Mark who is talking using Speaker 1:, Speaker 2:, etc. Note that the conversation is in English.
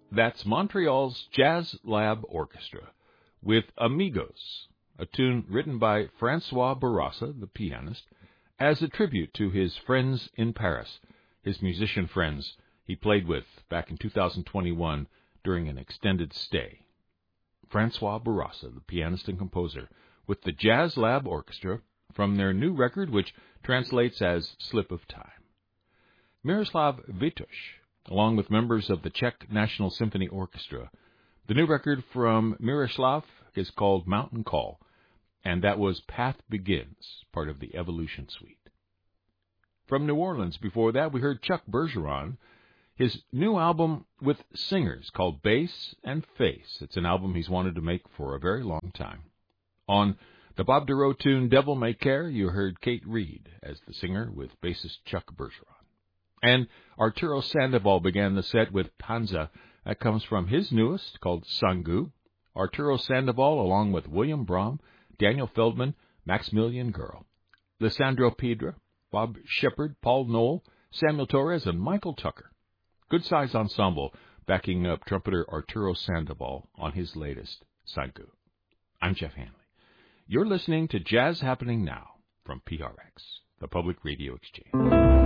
Speaker 1: That's Montreal's Jazz Lab Orchestra with Amigos, a tune written by Francois Bourassa, the pianist, as a tribute to his friends in Paris, his musician friends he played with back in 2021 during an extended stay. Francois Bourassa, the pianist and composer, with the Jazz Lab Orchestra from their new record, which translates as Slip of Time. Miroslav Vitoš, along with members of the Czech National Symphony Orchestra. The new record from Miroslav is called Mountain Call, and that was Path Begins, part of the Evolution Suite. From New Orleans, before that, we heard Chuck Bergeron, his new album with singers called Bass and Face. It's an album he's wanted to make for a very long time. On the Bob Dorough tune Devil May Care, you heard Kate Reed as the singer with bassist Chuck Bergeron. And Arturo Sandoval began the set with Panza. That comes from his newest, called Sangu. Arturo Sandoval, along with William Brahm, Daniel Feldman, Maximilian Girl, Lissandro Piedra, Bob Shepard, Paul Knoll, Samuel Torres, and Michael Tucker. Good-sized ensemble backing up trumpeter Arturo Sandoval on his latest, Sangu. I'm Jeff Hanley. You're listening to Jazz Happening Now from PRX, the Public Radio Exchange.